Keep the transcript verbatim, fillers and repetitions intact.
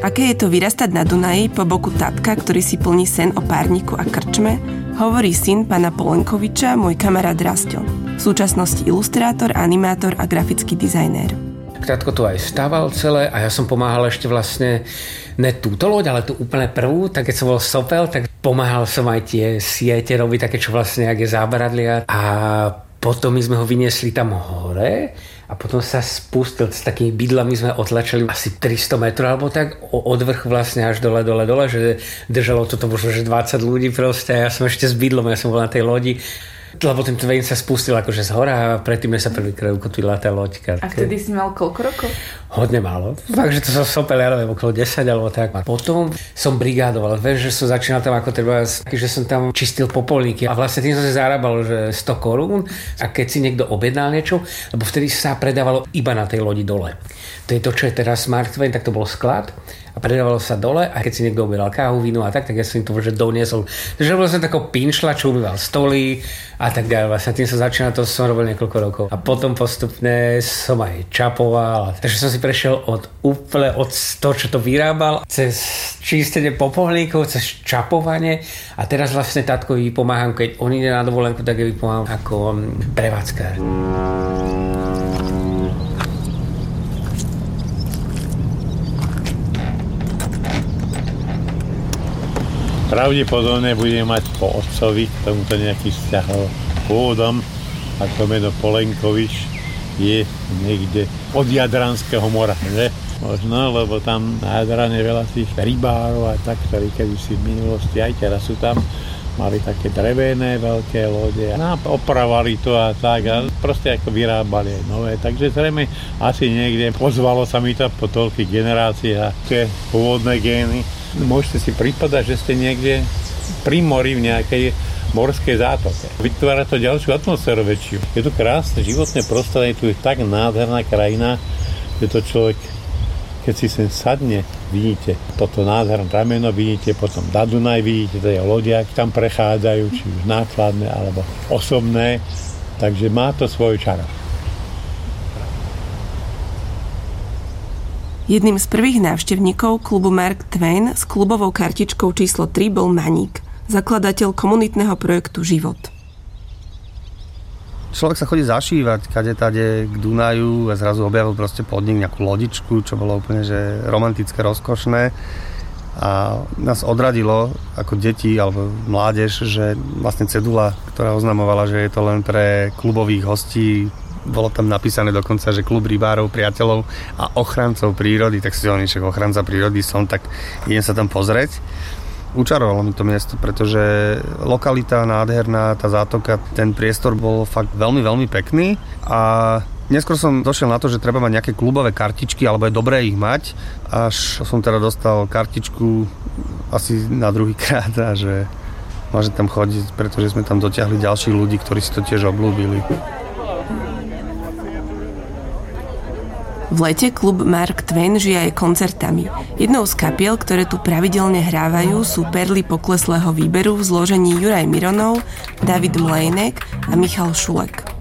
Aké je to vyrastať na Dunaji po boku tatka, ktorý si plní sen o párniku a krčme, hovorí syn pána Polenkoviča, môj kamarát Rasto. V súčasnosti ilustrátor, animátor a grafický dizajnér. Tatko to aj stával celé a ja som pomáhal ešte vlastne ne túto loď, ale tú úplne prvú, tak keď som bol sopel, tak pomáhal som aj tie siete robiť, také čo vlastne, jak je zábradlia. A potom my sme ho vyniesli tam hore a potom sa spustil s takými bydlami, sme otlačili asi tristo metrov alebo tak, od vrchu vlastne až dole, dole, dole, že držalo toto možno, že dvadsať ľudí proste a ja som ešte s bydlom, ja som bol na tej lodi. Lebo ten Twain sa spustil akože z hora a predtým sa prvýkrát ukotvila tá loďka. A vtedy si mal koľko rokov? Hodne málo. Fakt, že to som sopel, ja neviem, okolo desať alebo tak. A potom som brigádoval. Vieš, že som začínal tam ako treba, že som tam čistil popolníky a vlastne tým som si zarábal, že sto korún a keď si niekto objednal niečo, lebo vtedy sa predávalo iba na tej lodi dole. To je to, čo je teraz Mark Twain, tak to bol sklad a predávalo sa dole a keď si niekto objednal kávu, víno a tak, tak ja som im to že doniesol. Takže bol som takou pinšla, čo umýval stoly a tak ďalej. Vlastne tým som začínal, to som robil niekoľko rokov. A potom postupne som aj čapoval. Takže som si prešiel od úplne od toho, čo to vyrábal, cez čistenie popolníkov, cez čapovanie a teraz vlastne tatkovi pomáham, keď on ide na dovolenku, tak ja vypomáham ako prevádzkár. Pravdepodobne budem mať po otcovi k tomuto nejaký vzťah pôvodom, ako meno Polenkovič je niekde od Jadranského mora, že? Možno, lebo tam na Jadrane veľa tých rybárov a tak, ktorí kedysi v minulosti aj teraz sú tam, mali také drevené veľké lode a opravali to a tak a proste ako vyrábali aj nové, takže zrejme asi niekde pozvalo sa mi to po toľkých generáciách, také pôvodné gény. Môžete si pripadať, že ste niekde pri mori v nejakej morskej zátoke. Vytvára to ďalšiu atmosféru väčšiu. Je tu krásne životné prostredie, tu je tak nádherná krajina, že to človek, keď si sem sadne, vidíte toto nádherné rameno, vidíte potom na Dunaj, vidíte tie lodiak, tam prechádzajú, či už nákladné alebo osobné, takže má to svoj čar. Jedným z prvých návštevníkov klubu Mark Twain s klubovou kartičkou číslo tri bol Maník, zakladateľ komunitného projektu Život. Človek sa chodí zašívať kade tade k Dunaju a zrazu objavil proste podnik, nejakú lodičku, čo bolo úplne že romantické, rozkošné. A nás odradilo ako deti alebo mládež, že vlastne cedula, ktorá oznamovala, že je to len pre klubových hostí, bolo tam napísané dokonca, že klub rybárov, priateľov a ochrancov prírody, tak si oni však ochranca prírody som, tak idem sa tam pozrieť. Učarovalo mi to miesto, pretože lokalita nádherná, tá zátoka, ten priestor bol fakt veľmi, veľmi pekný a neskôr som došiel na to, že treba mať nejaké klubové kartičky, alebo je dobré ich mať, až som teda dostal kartičku asi na druhý krát a že môžem tam chodiť, pretože sme tam dotiahli ďalších ľudí, ktorí si to tiež obľúbili. V lete klub Mark Twain žije aj koncertami. Jednou z kapiel, ktoré tu pravidelne hrávajú, sú perly pokleslého výberu v zložení Juraj Mironov, David Mlejnek a Michal Šulek.